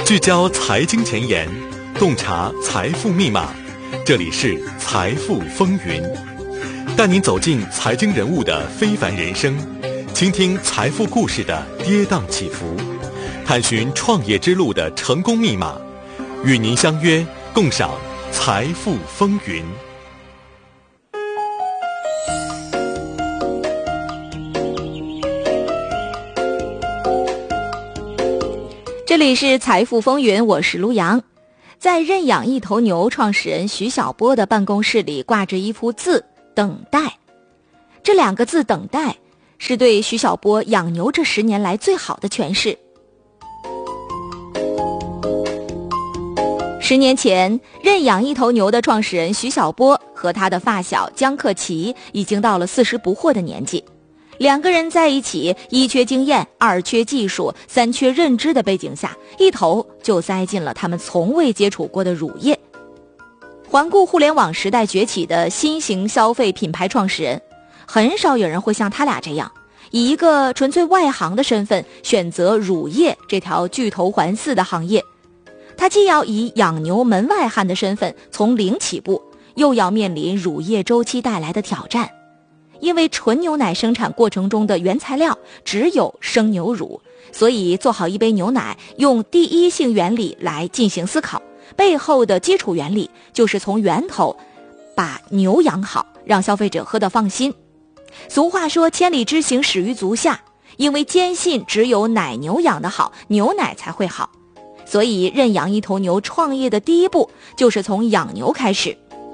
聚焦财经前沿，洞察财富密码。这里是财富风云，带您走进财经人物的非凡人生，倾听财富故事的跌宕起伏，探寻创业之路的成功密码。与您相约，共赏财富风云。 这里是财富风云，我是卢阳。在认养一头牛创始人徐小波的办公室里挂着一幅字，等待。这2个字等待是对徐小波养牛这10年来最好的诠释。10年前，认养一头牛的创始人徐小波和他的发小江克奇已经到了40不惑的年纪。2个人在一起，一缺经验，二缺技术，三缺认知的背景下，一头就栽进了他们从未接触过的乳业。环顾互联网时代崛起的新型消费品牌创始人，很少有人会像他俩这样，以一个纯粹外行的身份选择乳业这条巨头环伺的行业。他既要以养牛门外汉的身份从零起步，又要面临乳业周期带来的挑战。因为纯牛奶生产过程中的原材料只有生牛乳，所以做好一杯牛奶用第一性原理来进行思考，背后的基础原理就是从源头把牛养好，让消费者喝得放心。俗话说千里之行始于足下，因为坚信只有奶牛养得好，牛奶才会好，所以认养一头牛创业的第一步就是从养牛开始。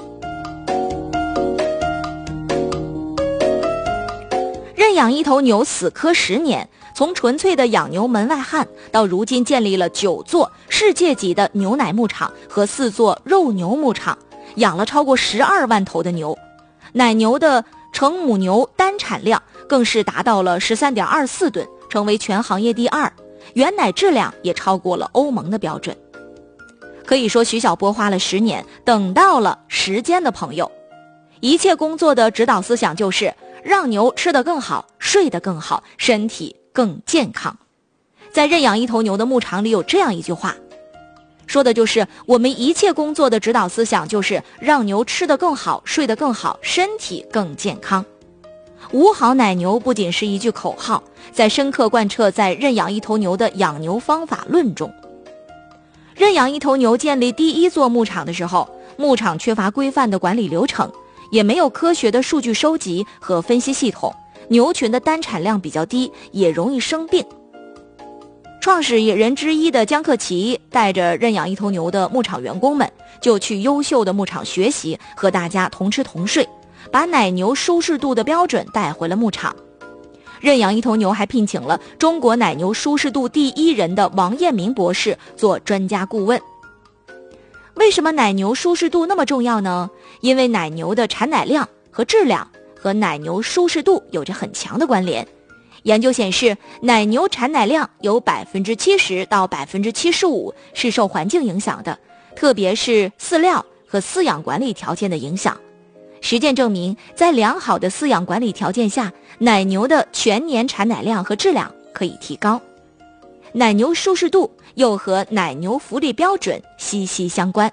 认养一头牛死磕10年，从纯粹的养牛门外汉到如今建立了9座世界级的牛奶牧场和4座肉牛牧场，养了超过12万头的牛。奶牛的成母牛单产量更是达到了13.24吨，成为全行业第2，原奶质量也超过了欧盟的标准。可以说徐小波花了10年等到了时间的朋友。一切工作的指导思想就是让牛吃得更好，睡得更好，身体更健康。在认养一头牛的牧场里有这样一句话，说的就是我们一切工作的指导思想就是让牛吃得更好，睡得更好，身体更健康。5好奶牛不仅是一句口号，在深刻贯彻在认养一头牛的养牛方法论中。认养一头牛建立第1座牧场的时候，牧场缺乏规范的管理流程，也没有科学的数据收集和分析系统，牛群的单产量比较低，也容易生病。创始人之一的江克奇带着认养一头牛的牧场员工们，就去优秀的牧场学习，和大家同吃同睡，把奶牛舒适度的标准带回了牧场。认养一头牛还聘请了中国奶牛舒适度第1人的王彦明博士做专家顾问。为什么奶牛舒适度那么重要呢？因为奶牛的产奶量和质量和奶牛舒适度有着很强的关联。研究显示，奶牛产奶量有 70% 到 75% 是受环境影响的，特别是饲料和饲养管理条件的影响。实践证明，在良好的饲养管理条件下，奶牛的全年产奶量和质量可以提高。奶牛舒适度又和奶牛福利标准息息相关。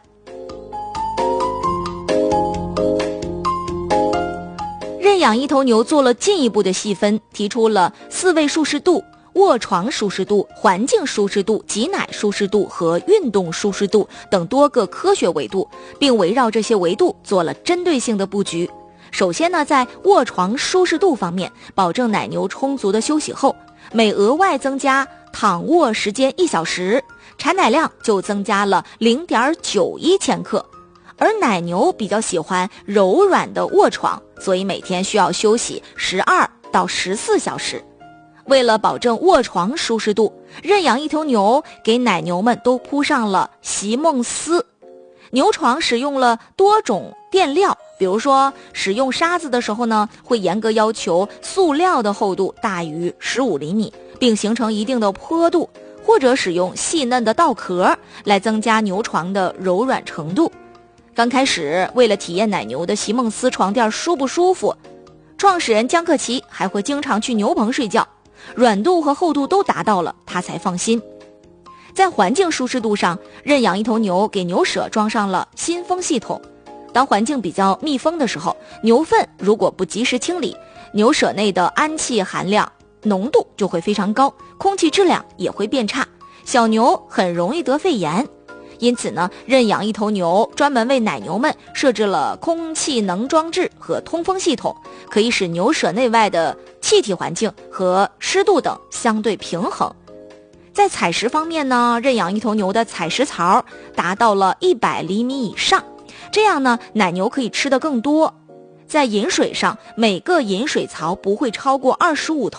认养一头牛做了进一步的细分，提出了饲喂舒适度、卧床舒适度、环境舒适度、挤奶舒适度和运动舒适度等多个科学维度，并围绕这些维度做了针对性的布局。首先呢，在卧床舒适度方面，保证奶牛充足的休息后，每额外增加躺卧时间1小时，产奶量就增加了 0.91千克。而奶牛比较喜欢柔软的卧床，所以每天需要休息12到14小时。为了保证卧床舒适度，认养一头牛给奶牛们都铺上了席梦思。牛床使用了多种垫料，比如说使用沙子的时候呢，会严格要求塑料的厚度大于15厘米，并形成一定的坡度，或者使用细嫩的稻壳来增加牛床的柔软程度。刚开始，为了体验奶牛的席梦思床垫舒不舒服，创始人江克奇还会经常去牛棚睡觉，软度和厚度都达到了，他才放心。 在环境舒适度上，认养一头牛给牛舍装上了新风系统。当环境比较密封的时候，牛粪如果不及时清理，牛舍内的氨气含量浓度就会非常高，空气质量也会变差，小牛很容易得肺炎。因此呢，认养一头牛专门为奶牛们设置了空气能装置和通风系统，可以使牛舍内外的气体环境和湿度等相对平衡。在采食方面呢，认养一头牛的采食槽达到了100厘米以上，这样呢，奶牛可以吃得更多。在饮水上，每个饮水槽不会超过25头